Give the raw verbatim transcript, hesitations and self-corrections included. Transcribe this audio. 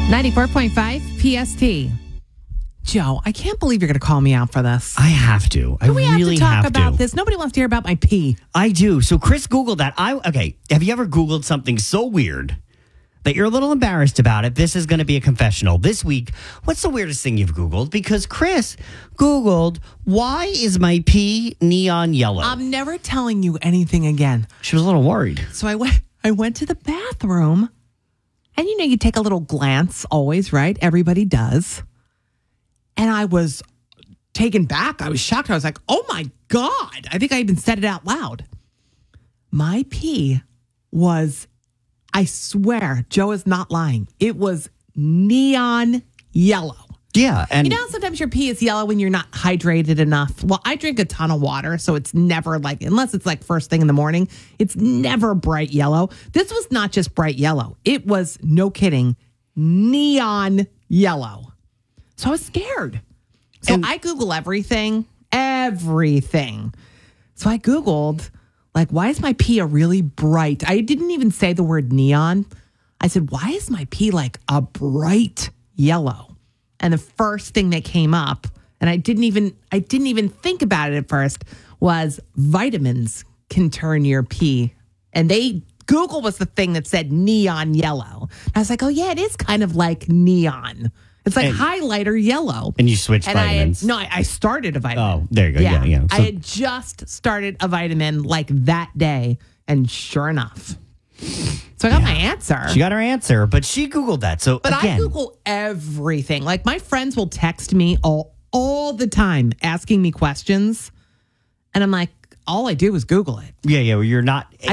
ninety-four point five P S T. Joe, I can't believe you're going to call me out for this. I have to. I Do we have really to talk have about to. this? Nobody wants to hear about my pee. I do. So Chris Googled that. I okay. Have you ever Googled something so weird that you're a little embarrassed about it? This is going to be a confessional. This week, what's the weirdest thing you've Googled? Because Chris Googled, why is my pee neon yellow? I'm never telling you anything again. She was a little worried. So I went I went to the bathroom, and you know, you take a little glance always, right? Everybody does. And I was taken back. I was shocked. I was like, oh my God. I think I even said it out loud. My pee was, I swear, Joe is not lying. It was neon yellow. Yeah. And You know how sometimes your pee is yellow when you're not hydrated enough? Well, I drink a ton of water, so it's never like, unless it's like first thing in the morning, it's never bright yellow. This was not just bright yellow. It was, no kidding, neon yellow. So I was scared. So And- I Google everything, everything. So I Googled, like, why is my pee a really bright? I didn't even say the word neon. I said, why is my pee like a bright yellow? And the first thing that came up, and I didn't even I didn't even think about it at first, was vitamins can turn your pee. And they Google was the thing that said neon yellow. I was like, oh yeah, it is kind of like neon. It's like And- highlighter yellow. and you switched And I vitamins. had, no, I, I started a vitamin. Oh, there you go. Yeah, yeah. I So- had just started a vitamin like that day, and sure enough, so I got my answer. She got her answer, but she Googled that. So But again, I Google everything. Like my friends will text me all all the time asking me questions, and I'm like, all I do is Google it. yeah, yeah. Well, you're not. I